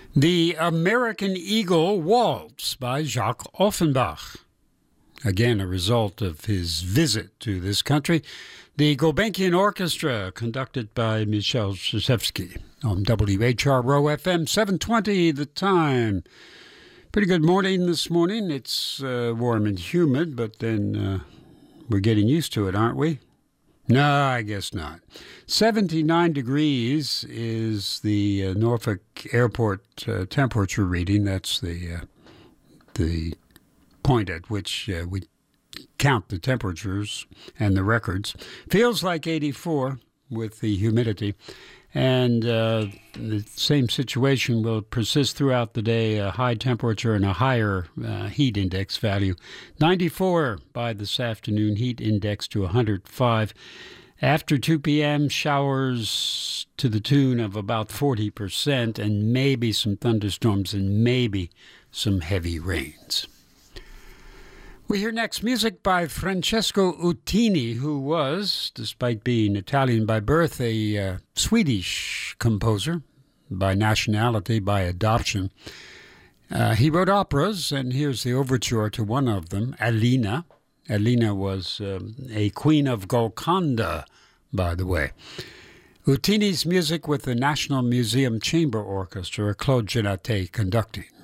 The American Eagle Waltz by Jacques Offenbach. Again, a result of his visit to this country. The Gulbenkian Orchestra, conducted by Michel Krzyzewski on WHRO FM 720, The Time. Pretty good morning this morning. It's warm and humid, but then we're getting used to it, aren't we? No, I guess not. 79 degrees is the Norfolk Airport temperature reading. That's the point at which we count the temperatures and the records. Feels like 84 with the humidity. And the same situation will persist throughout the day, a high temperature and a higher heat index value. 94 by this afternoon, heat index to 105. After 2 p.m., showers to the tune of about 40% and maybe some thunderstorms and maybe some heavy rains. We hear next music by Francesco Utini, who was, despite being Italian by birth, a Swedish composer by nationality, by adoption. He wrote operas, and here's the overture to one of them, Alina. Alina was a queen of Golconda, by the way. Utini's music with the National Museum Chamber Orchestra, Claude Genaté conducting.